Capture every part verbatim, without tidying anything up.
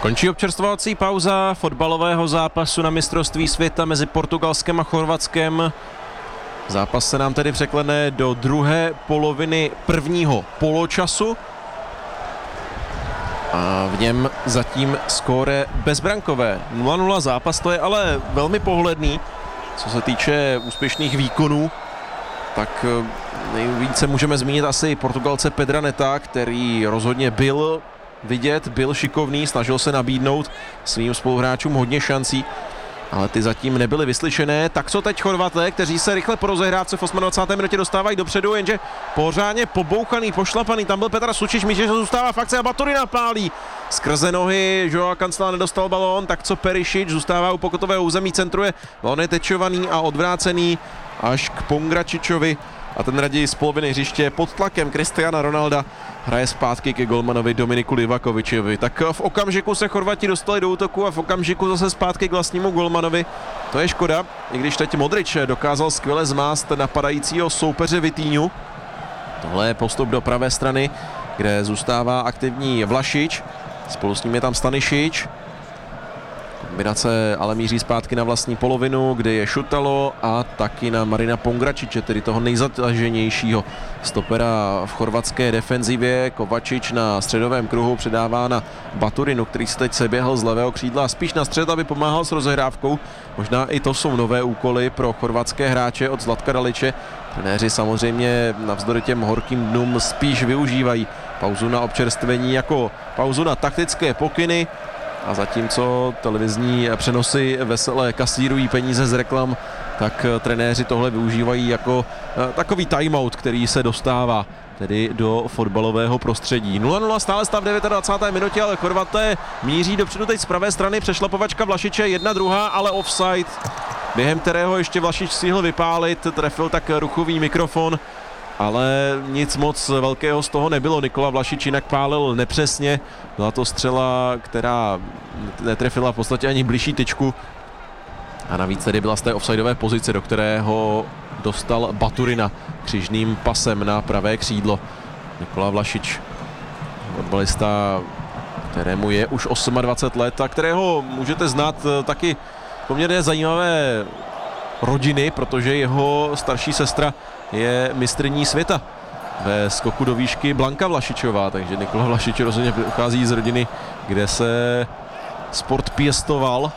Končí občerstvovací pauza fotbalového zápasu na mistrovství světa mezi Portugalskem a Chorvatskem. Zápas se nám tedy překlene do druhé poloviny prvního poločasu. A v něm zatím skóre bezbrankové. nula nula zápas, to je ale velmi pohledný. Co se týče úspěšných výkonů, tak nejvíce můžeme zmínit asi Portugalce Pedra Neta, který rozhodně byl vidět, byl šikovný, snažil se nabídnout svým spoluhráčům hodně šancí, ale ty zatím nebyly vyslyšené. Tak co teď Chorvaté, kteří se rychle po rozehrávce v dvacáté osmé minutě dostávají dopředu, jenže pořádně pobouchaný, pošlapaný, tam byl Petr Sučič, míč, že zůstává v akci a Baturina pálí. Skrze nohy Joao Cancela nedostal balón, tak co Perišič zůstává u pokutového území, centruje, balón je tečovaný a odvrácený až k Pongračičovi a ten raději z poloviny hřiště pod tlakem Cristiana Ronalda hraje zpátky ke golmanovi Dominiku Livakovičovi. Tak v okamžiku se Chorvati dostali do útoku a v okamžiku zase zpátky k vlastnímu golmanovi. To je škoda, i když teď Modrič dokázal skvěle zmást napadajícího soupeře Vitíňu. Tohle je postup do pravé strany, kde zůstává aktivní Vlašič. Spolu s ním je tam Stanišič. Kombinace ale míří zpátky na vlastní polovinu, kde je Šutalo a taky na Marina Pongračiče, tedy toho nejzataženějšího stopera v chorvatské defenzivě. Kovačič na středovém kruhu předává na Baturinu, který se teď seběhl z levého křídla spíš na střed, aby pomáhal s rozehrávkou. Možná i to jsou nové úkoly pro chorvatské hráče od Zlatka Daliče. Trenéři samozřejmě navzdory těm horkým dnům spíš využívají pauzu na občerstvení jako pauzu na taktické pokyny. A zatímco televizní přenosy veselé kasírují peníze z reklam, tak trenéři tohle využívají jako takový timeout, který se dostává tedy do fotbalového prostředí. nula nula stále stav v dvacáté deváté minutě, ale Chorvaté míří dopředu teď z pravé strany, přešlapovačka Vlašiče, jedna druhá, ale offside, během kterého ještě Vlašič stihl vypálit, trefil tak ruchový mikrofon, ale nic moc velkého z toho nebylo. Nikola Vlašič jinak pálil nepřesně. Byla to střela, která netrefila v podstatě ani bližší tyčku. A navíc tedy byla z té offsideové pozice, do kterého dostal Baturina křižným pasem na pravé křídlo. Nikola Vlašič, fotbalista, kterému je už dvacet osm let a kterého můžete znát taky poměrně zajímavé rodiny, protože jeho starší sestra je mistryní světa ve skoku do výšky Blanka Vlašičová, takže Nikola Vlašič rozhodně pochází z rodiny, kde se sport pěstoval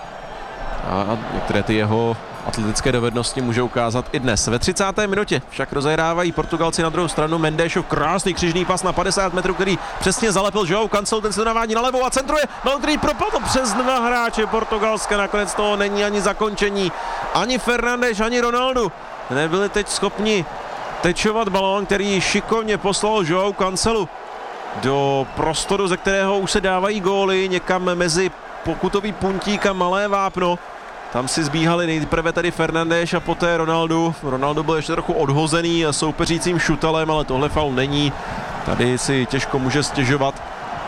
a některé ty jeho atletické dovednosti může ukázat i dnes. Ve třicáté minutě však rozehrávají Portugalci na druhou stranu. Mendéšov krásný křižný pas na padesát metrů, který přesně zalepil Joao Cancel, ten se navádí na levou a centruje, balon, který propadl přes dva hráče Portugalska, nakonec toho není ani zakončení. Ani Fernandes, ani Ronaldo nebyli teď schopni tečovat balón, který šikovně poslal Joao Cancelu do prostoru, ze kterého už se dávají góly, někam mezi pokutový puntík a malé vápno. Tam si zbíhali nejprve tady Fernandes a poté Ronaldo. Ronaldo byl ještě trochu odhozený soupeřícím Šutalem, ale tohle faul není. Tady si těžko může stěžovat.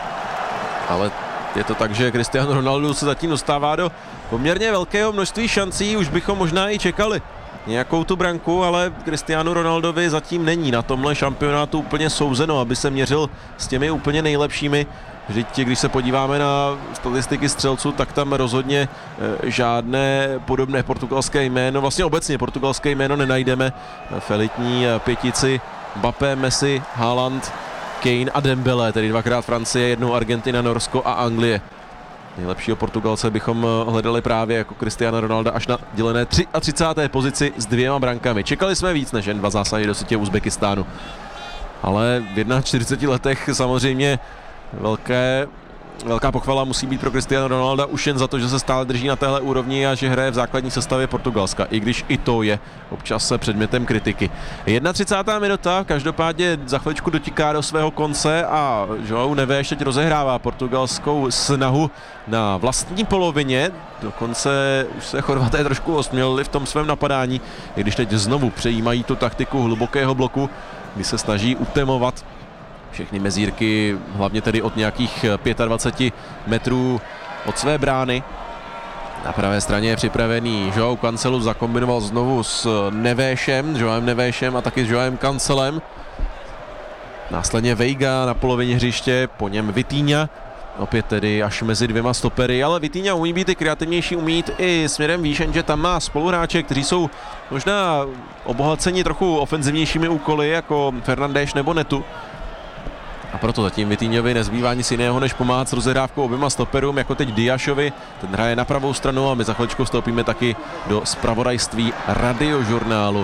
Ale je to tak, že Cristiano Ronaldo se zatím dostává do poměrně velkého množství šancí. Už bychom možná i čekali nějakou tu branku, ale Cristiano Ronaldovi zatím není na tomhle šampionátu úplně souzeno, aby se měřil s těmi úplně nejlepšími. Vždyť, když se podíváme na statistiky střelců, tak tam rozhodně žádné podobné portugalské jméno, vlastně obecně portugalské jméno nenajdeme. V elitní pětici Mbappé, Messi, Haaland, Kane a Dembele, tedy dvakrát Francie, jednou Argentina, Norsko a Anglie. Nejlepšího Portugalce bychom hledali právě jako Cristiano Ronaldo až na dělené třicáté třetí pozici s dvěma brankami. Čekali jsme víc než jen dva zásahy do sítě Uzbekistánu. Ale v čtyřiceti jedna letech samozřejmě velké, velká pochvala musí být pro Cristiano Ronalda už jen za to, že se stále drží na téhle úrovni a že hraje v základní sestavě Portugalska, i když i to je občas předmětem kritiky. třicátá první minuta, každopádně za chviličku dotíká do svého konce a João Neves teď rozehrává portugalskou snahu na vlastní polovině, dokonce už se Chorvaté trošku osmělili v tom svém napadání, i když teď znovu přejímají tu taktiku hlubokého bloku, kdy se snaží utemovat všechny mezírky, hlavně tedy od nějakých dvacet pět metrů od své brány. Na pravé straně je připravený Joao Cancelu, zakombinoval znovu s Nevešem, Joaem Nevešem a taky s Joaem Cancelem. Následně Veiga na polovině hřiště, po něm Vitíňa. opět tedy až mezi dvěma stopery, ale Vitinha umí být i kreativnější, umí jít i směrem výš, že tam má spoluhráče, kteří jsou možná obohaceni trochu ofenzivnějšími úkoly, jako Fernandes nebo Netu. A proto zatím Vitinhovi nezbývá nic jiného, než pomáhat s rozehrávkou oběma stoperům, jako teď Diashovi. Ten hraje na pravou stranu a my za chviličku vstoupíme taky do zpravodajství Radiožurnálu.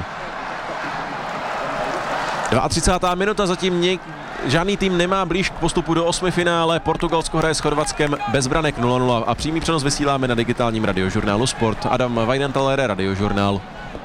třicátá druhá minuta, zatím něk... žádný tým nemá blíž k postupu do osmifinále. Portugalsko hraje s Chorvatskem bez branek nula nula a přímý přenos vysíláme na digitálním Radiožurnálu Sport. Adam Weidenthal, Radiožurnál.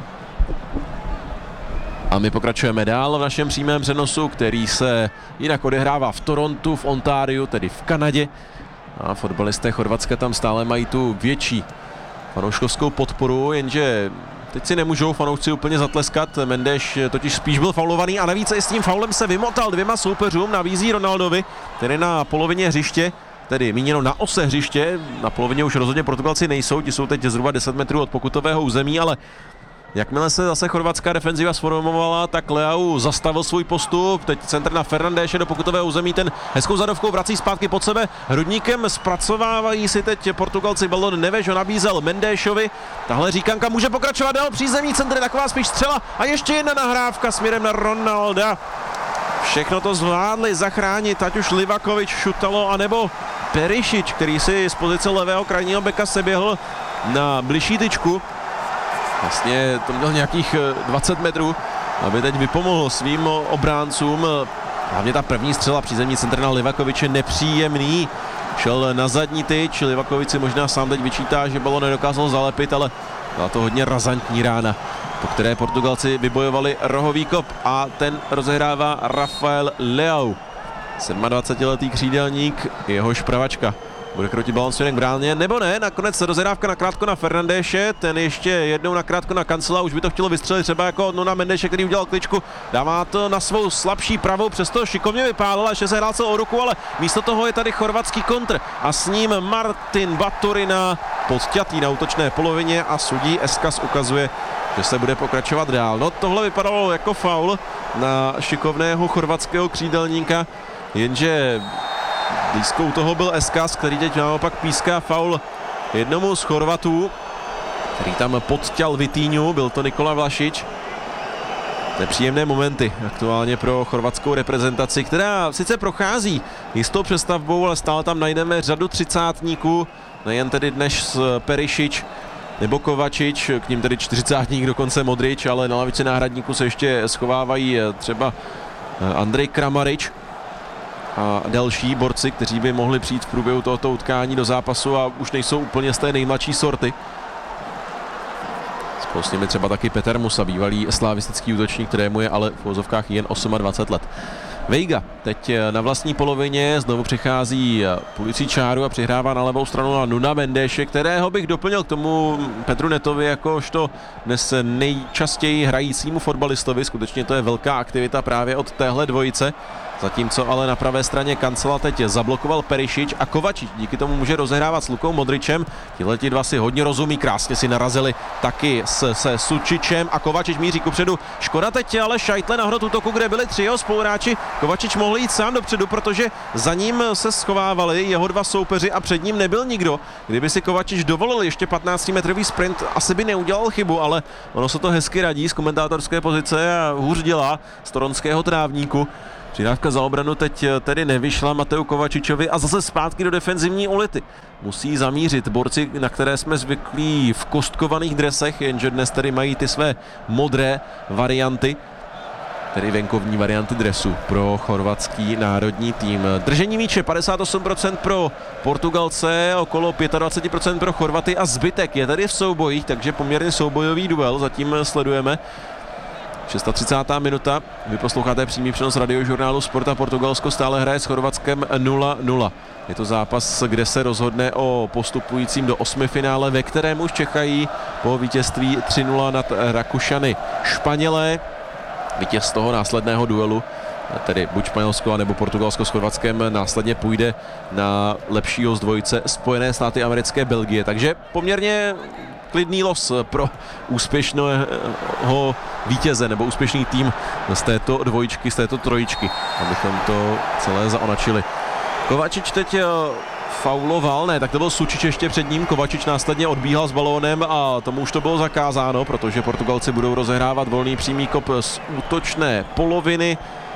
A my pokračujeme dál v našem přímém přenosu, který se jinak odehrává v Torontu, v Ontáriu, tedy v Kanadě. A fotbalisté Chorvatska tam stále mají tu větší fanouškovskou podporu, jenže teď si nemůžou fanoušci úplně zatleskat. Mendes totiž spíš byl faulovaný a navíc i s tím faulem se vymotal dvěma soupeřům, navízí Ronaldovi, který na polovině hřiště, tedy míněno na ose hřiště, na polovině už rozhodně Portugalci nejsou, ti jsou teď zhruba deset metrů od pokutového území, ale jakmile se zase chorvatská defenziva sformovala, tak Leao zastavil svůj postup, teď centr na Fernandéše do pokutového území, ten hezkou zadovkou vrací zpátky pod sebe, hrudníkem zpracovávají si teď Portugalci balon, Neves ho nabízel Mendéšovi, tahle říkanka může pokračovat dál, přízemní centr, taková spíš střela a ještě jedna nahrávka směrem na Ronalda. Všechno to zvládli zachránit, ať už Livakovič, Šutalo, anebo Perišič, který si z pozice levého krajního beka seběhl na bližší tyčku. Vlastně to měl nějakých dvacet metrů, aby teď vypomohl svým obráncům. Hlavně ta první střela, přízemní centr na Livakoviče, nepříjemný. Šel na zadní tyč, Livakovič si možná sám teď vyčítá, že balon nedokázal zalepit, ale byla to hodně razantní rána, po které Portugalci vybojovali rohový kop a ten rozehrává Rafael Leao. sedmadvacetiletý křídelník, jehož pravačka bude krotit balon směrem k bráně, nebo ne, nakonec rozhrávka nakrátko na Fernandéše, ten ještě jednou nakrátko na Cancela, už by to chtělo vystřelit třeba jako no na Mendeše, který udělal kličku, dává to na svou slabší pravou, přesto šikovně vypálil, ještě se hrál o ruku, ale místo toho je tady chorvatský kontr a s ním Martin Baturina podťatý na útočné polovině a sudí Eskas ukazuje, že se bude pokračovat dál. No tohle vypadalo jako faul na šikovného chorvatského křídelníka, jenže blízkou toho byl Eskas, který teď naopak píská faul jednomu z Chorvatů, který tam podťal Vitinhu, byl to Nikola Vlašič. Nepříjemné momenty aktuálně pro chorvatskou reprezentaci, která sice prochází jistou přestavbou, ale stále tam najdeme řadu třicátníků, nejen tedy dnes Perišič nebo Kovačič, k ním tedy čtyřicátník dokonce Modrič, ale na lavici náhradníků se ještě schovávají třeba Andrej Kramarič a další borci, kteří by mohli přijít v průběhu tohoto utkání do zápasu a už nejsou úplně z té nejmladší sorty. Spolu s nimi třeba taky Peter Musa, bývalý slavistický útočník, kterému je ale v uvozovkách jen dvacet osm let. Veiga teď na vlastní polovině znovu přichází půlící čáru a přihrává na levou stranu na Nuna Mendéše, kterého bych doplnil k tomu Petru Netovi jakožto dnes nejčastěji hrajícímu fotbalistovi. Skutečně to je velká aktivita právě od téhle dvojice. Zatímco ale na pravé straně Cancela teď zablokoval Perišič a Kovačič díky tomu může rozehrávat s Lukou Modričem. Tihleti dva si hodně rozumí, krásně si narazili taky se, se Sučičem a Kovačič míří kupředu. Škoda teď ale šajtle na hrot útoku, kde byli tři jeho spoluhráči. Kovačič mohl jít sám dopředu, protože za ním se schovávali jeho dva soupeři a před ním nebyl nikdo. Kdyby si Kovačič dovolil ještě patnáctimetrový sprint, asi by neudělal chybu, ale ono se to hezky radí z komentátorské pozice a hůř dělá z toronského trávníku. Přidávka za obranu teď tedy nevyšla Mateu Kovačičovi a zase zpátky do defenzivní ulity. Musí zamířit borci, na které jsme zvyklí v kostkovaných dresech, jenže dnes tedy mají ty své modré varianty, tedy venkovní varianty dresu pro chorvatský národní tým. Držení míče padesát osm procent pro Portugalce, okolo dvacet pět procent pro Chorvaty a zbytek je tady v soubojích, takže poměrně soubojový duel zatím sledujeme. třicátá šestá minuta, vy posloucháte přímý přenos Radiožurnálu Sport a Portugalsko stále hraje s Chorvatskem nula nula. Je to zápas, kde se rozhodne o postupujícím do osmifinále, ve kterém už čekají po vítězství tři nula nad Rakušany Španělé. Vítěz toho následného duelu, tedy buď Španělsko nebo Portugalsko s Chorvatskem, následně půjde na lepšího z dvojice Spojené státy americké Belgie. Takže poměrně klidný los pro úspěšného vítěze nebo úspěšný tým z této dvojičky, z této trojičky, abychom to celé zaonačili. Kovačič teď fauloval, ne, tak to byl Sučič ještě před ním, Kovačič následně odbíhal s balónem a tomu už to bylo zakázáno, protože Portugalci budou rozehrávat volný přímý kop z útočné poloviny.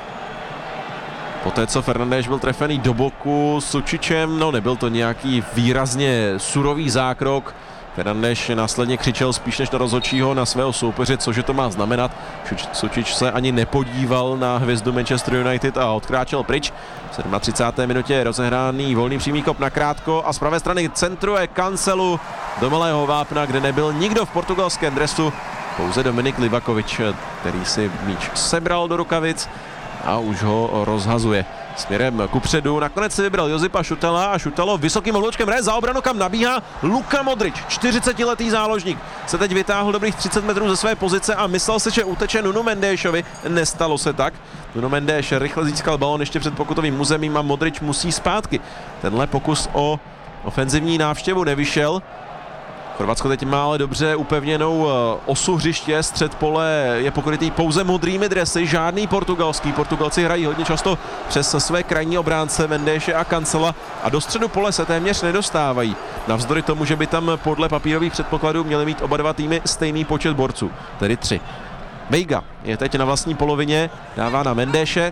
Poté, co Fernandes byl trefený do boku Sučičem, no nebyl to nějaký výrazně surový zákrok. Fernandes následně křičel spíš než na rozhodčího na svého soupeře, cože to má znamenat. Sučič se ani nepodíval na hvězdu Manchester United a odkráčel pryč. V třicáté sedmé minutě je rozehraný volný přímý kop nakrátko a z pravé strany centruje Cancelu do malého vápna, kde nebyl nikdo v portugalském dresu, pouze Dominik Livakovič, který si míč sebral do rukavic a už ho rozhazuje směrem kupředu. Nakonec si vybral Josipa Šutala a Šutalo vysokým odloučkem hraje za obranu, kam nabíhá Luka Modrič. čtyřicetiletý záložník se teď vytáhl dobrých třicet metrů ze své pozice a myslel si, že uteče Nuno Mendešovi. Nestalo se tak. Nuno Mendes rychle získal balón ještě před pokutovým územím a Modrič musí zpátky. Tenhle pokus o ofenzivní návštěvu nevyšel. Chorvatsko teď má ale dobře upevněnou osu hřiště, střed pole je pokrytý pouze modrými dresy, žádný portugalský. Portugalci hrají hodně často přes své krajní obránce Mendeše a Cancela a do středu pole se téměř nedostávají. Navzdory tomu, že by tam podle papírových předpokladů měly mít oba dva týmy stejný počet borců, tedy tři. Veiga je teď na vlastní polovině, dává na Mendeše,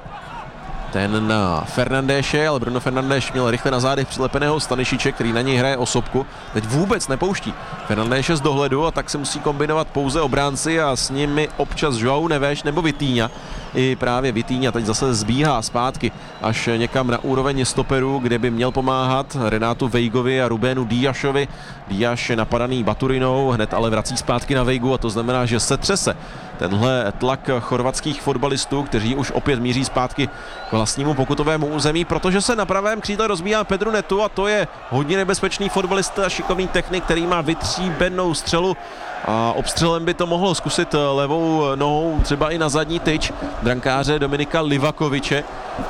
ten na Fernandéše, ale Bruno Fernandes měl rychle na zádech přilepeného Stanišiče, který na něj hraje osobku. Teď vůbec nepouští Fernandéše z dohledu a tak se musí kombinovat pouze obránci a s nimi občas João Neves nebo Vitinha. I právě Vitinha teď zase zbíhá zpátky až někam na úroveň stoperů, kde by měl pomáhat Renátu Veigovi a Rubénu Díašovi. Díaš je napadaný Baturinou, hned ale vrací zpátky na Veigu a to znamená, že se třese tenhle tlak chorvatských fotbalistů, kteří už opět míří zpátky k vlastnímu pokutovému území, protože se na pravém křídle rozbíhá Pedro Neto a to je hodně nebezpečný fotbalista a šikovný technik, který má vytříbenou střelu a obstřelem by to mohlo zkusit levou nohou třeba i na zadní tyč brankáře Dominika Livakoviče.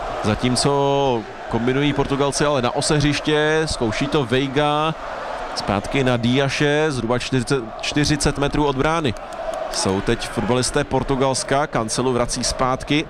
Zatímco kombinují Portugalci ale na ose hřiště, zkouší to Veiga, zpátky na Díaše, zhruba čtyřicet, čtyřicet metrů od brány. Jsou teď fotbalisté Portugalska, Cancelu vrací zpátky.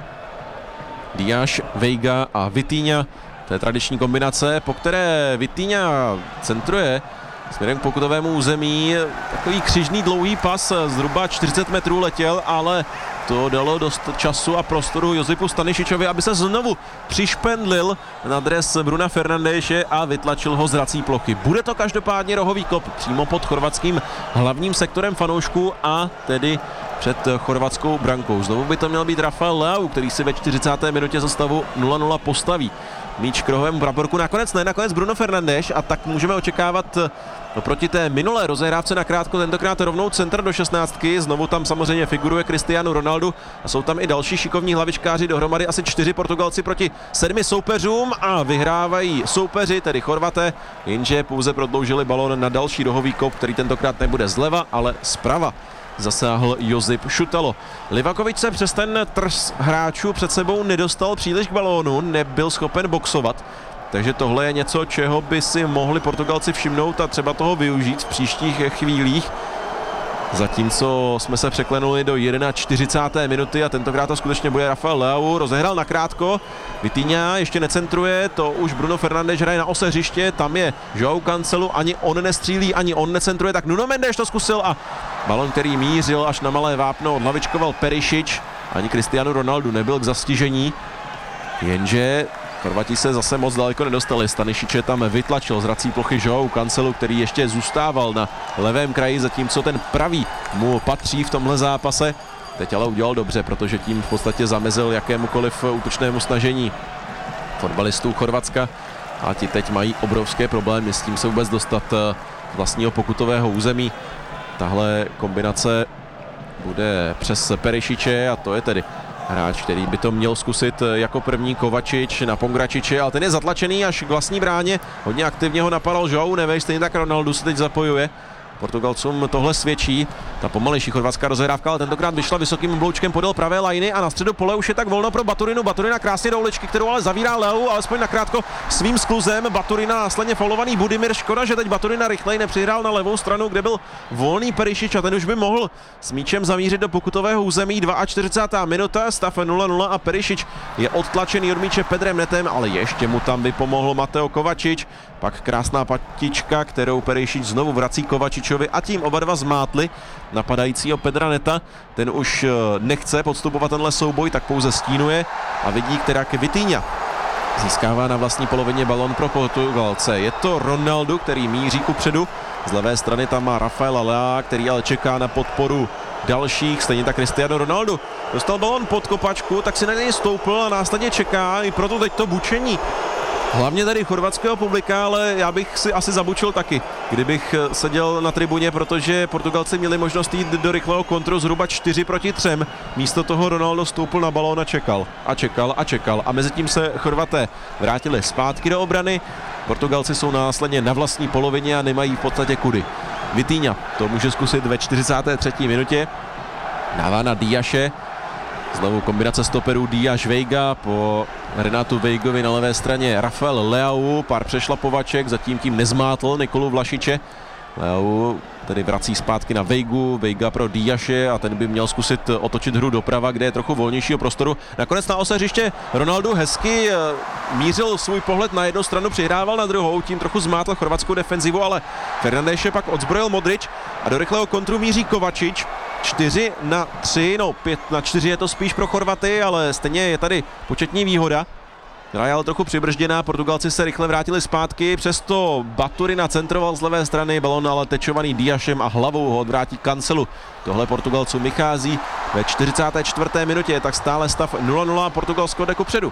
Díaz, Veiga a Vitinha. To je tradiční kombinace, po které Vitinha centruje směrem k pokutovému území. Takový křižný dlouhý pas, zhruba čtyřicet metrů letěl, ale to dalo dost času a prostoru Josipu Stanišičovi, aby se znovu přišpendlil na dres Bruna Fernandéše a vytlačil ho z hrací plochy. Bude to každopádně rohový kop přímo pod chorvatským hlavním sektorem fanoušků a tedy před chorvatskou brankou. Znovu by to měl být Rafael Leao, který si ve čtyřicáté minutě za stavu nula nula postaví míč k rohovému praporku. Nakonec ne, nakonec Bruno Fernandes a tak můžeme očekávat proti té minulé rozehrávce nakrátko tentokrát rovnou centr do šestnáctky. Znovu tam samozřejmě figuruje Cristiano Ronaldo a jsou tam i další šikovní hlavičkáři, dohromady asi čtyři Portugalci proti sedmi soupeřům a vyhrávají soupeři, tedy Chorvaté, jenže pouze prodloužili balón na další rohový kop, který tentokrát nebude zleva, ale zprava. Zasáhl Josip Šutalo. Livakovič se přes ten trs hráčů před sebou nedostal příliš k balónu, nebyl schopen boxovat. Takže tohle je něco, čeho by si mohli Portugalci všimnout a třeba toho využít v příštích chvílích. Zatímco jsme se překlenuli do čtyřicáté první minuty a tentokrát to skutečně bude Rafael Leao. Rozehrál nakrátko, Vitinha ještě necentruje, to už Bruno Fernandes hraje na ose hřiště, tam je João Cancelu, ani on nestřílí, ani on necentruje, tak Nuno Mendes to zkusil a balon, který mířil až na malé vápno, odlavičkoval Perišič, ani Cristiano Ronaldo nebyl k zastižení, jenže Chorvati se zase moc daleko nedostali. Stanišiče tam vytlačil z hrací plochy João Cancelu, který ještě zůstával na levém kraji, zatímco ten pravý mu patří v tomhle zápase. Teď ale udělal dobře, protože tím v podstatě zamezil jakémukoliv útočnému snažení fotbalistů Chorvatska a ti teď mají obrovské problémy s tím se vůbec dostat vlastního pokutového území. Tahle kombinace bude přes Perišiče a to je tedy hráč, který by to měl zkusit jako první. Kovačič na Pongračiče, ale ten je zatlačený až k vlastní bráně. Hodně aktivně ho napadal João Neves, stejně tak Ronaldo se teď zapojuje. Portugalcům tohle svědčí. Ta pomalejší chorvatská rozehrávka, ale tentokrát vyšla vysokým obloučkem podél pravé lajny a na středu pole už je tak volno pro Baturinu. Baturina krásně do uličky, kterou ale zavírá Leau, alespoň nakrátko svým skluzem. Baturina následně faulovaný Budimir. Škoda, že teď Baturina rychleji nepřihrál na levou stranu, kde byl volný Perišič a ten už by mohl s míčem zamířit do pokutového území. čtyřicátá druhá minuta, stav nula nula a Perišič je odtlačený od míče Pedrem Netem, ale ještě mu tam vypomohl Mateo Kovačič. Pak krásná patička, kterou Perišič znovu vrací Kovačičovi a tím oba dva zmátli napadajícího Pedra Neta. Ten už nechce podstupovat tenhle souboj, tak pouze stínuje a vidí, která Vitinha získává na vlastní polovině balon pro Portugalce. Je to Ronaldo, který míří kupředu. Z levé strany tam má Rafaela Leao, který ale čeká na podporu dalších, stejně tak Cristiano Ronaldo. Dostal balon pod kopačku, tak si na něj stoupil a následně čeká, i proto teď to bučení. Hlavně tady chorvatského publika, ale já bych si asi zabučil taky, kdybych seděl na tribuně, protože Portugalci měli možnost jít do rychlého kontru zhruba čtyři proti třem. Místo toho Ronaldo stoupil na balón a čekal a čekal a čekal a mezi tím se Chorvaté vrátili zpátky do obrany. Portugalci jsou následně na vlastní polovině a nemají v podstatě kudy. Vitinha to může zkusit ve čtyřicáté třetí minutě. Dává na Diaše. Znovu kombinace stoperů Diaš Veiga, po Renatu Veigovi na levé straně Rafael Leao, pár přešlapovaček, zatím tím nezmátl Nikolu Vlašiče. Leao tedy vrací zpátky na Veigu, Veiga pro Diaše a ten by měl zkusit otočit hru doprava, kde je trochu volnějšího prostoru. Nakonec na ose hřiště Ronaldo hezky mířil svůj pohled na jednu stranu, přihrával na druhou, tím trochu zmátl chorvatskou defenzivu, ale Fernandeše pak odzbrojil Modrič a do rychlého kontru míří Kovačič. čtyři na tři, no pět na čtyři je to spíš pro Chorvaty, ale stejně je tady početní výhoda. Která je ale trochu přibržděná, Portugalci se rychle vrátili zpátky, přesto Baturina centroval z levé strany, balon ale tečovaný Diašem a hlavou ho odvrátí Cancelu. Tohle Portugalcům vychází ve čtyřicáté čtvrté minutě, tak stále stav nula nula, Portugalsko jde kupředu.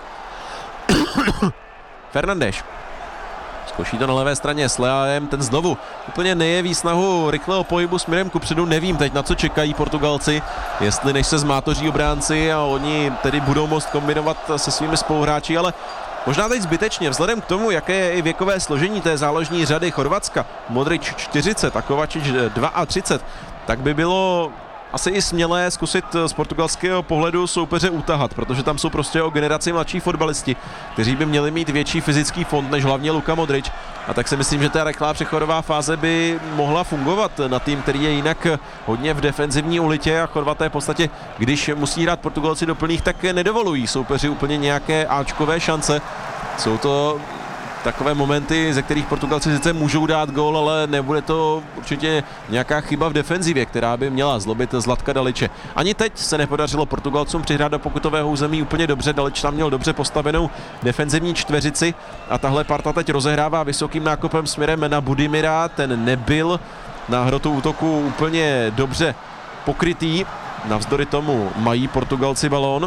Fernandes. Zkouší to na levé straně s Leaem, ten znovu úplně nejeví snahu rychlého pohybu směrem kupředu, nevím teď na co čekají Portugalci, jestli než se zmátoří obránci a oni tedy budou moct kombinovat se svými spoluhráči, ale možná teď zbytečně, vzhledem k tomu, jaké je i věkové složení té záložní řady Chorvatska, Modrič čtyřicet a Kovačič třicet dva, tak by bylo asi i smělé zkusit z portugalského pohledu soupeře utahat, protože tam jsou prostě o generaci mladší fotbalisti, kteří by měli mít větší fyzický fond než hlavně Luka Modrič. A tak si myslím, že ta rychlá přechodová fáze by mohla fungovat na tým, který je jinak hodně v defenzivní ulitě a Chorvaté v podstatě, když musí hrát Portugalci do plných, tak nedovolují soupeři úplně nějaké áčkové šance. Jsou to takové momenty, ze kterých Portugalci sice můžou dát gól, ale nebude to určitě nějaká chyba v defenzivě, která by měla zlobit Zlatka Daliče. Ani teď se nepodařilo Portugalcům přihrát do pokutového území úplně dobře, Dalič tam měl dobře postavenou defenzivní čtveřici a tahle parta teď rozehrává vysokým nákopem směrem na Budimira, ten nebyl na hrotu útoku úplně dobře pokrytý, navzdory tomu mají Portugalci balón.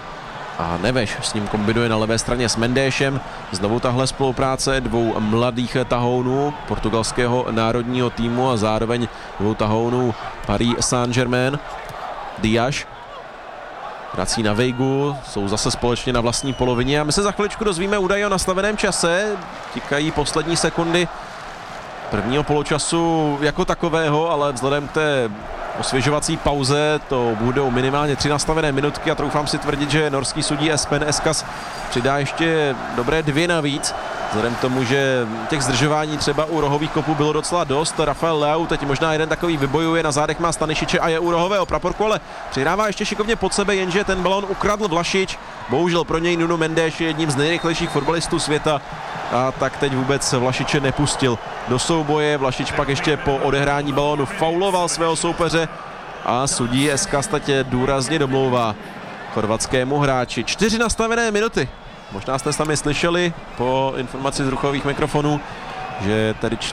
A Neves s ním kombinuje na levé straně s Mendéšem. Znovu tahle spolupráce dvou mladých tahounů portugalského národního týmu a zároveň dvou tahounů Paris Saint-Germain. Diaš vrací na Veigu, jsou zase společně na vlastní polovině a my se za chviličku dozvíme údaje o nastaveném čase. Tikají poslední sekundy prvního poločasu jako takového, ale vzhledem k té osvěžovací pauze to budou minimálně tři nastavené minutky a troufám si tvrdit, že norský sudí Espen Eskas přidá ještě dobré dvě navíc. Vzhledem k tomu, že těch zdržování třeba u rohových kopů bylo docela dost. Rafael Leao teď možná jeden takový vybojuje, na zádech má Stanišiče a je u rohového praporku, ale přihrává ještě šikovně pod sebe, jenže ten balon ukradl Vlašič. Bohužel pro něj Nuno Mendes je jedním z nejrychlejších fotbalistů světa a tak teď vůbec Vlašiče nepustil do souboje. Vlašič pak ještě po odehrání balónu fauloval svého soupeře a sudí Eskas teď důrazně domlouvá chorvatskému hráči. Čtyři nastavené minuty. Možná jste sami slyšeli po informaci z ruchových mikrofonů, že tady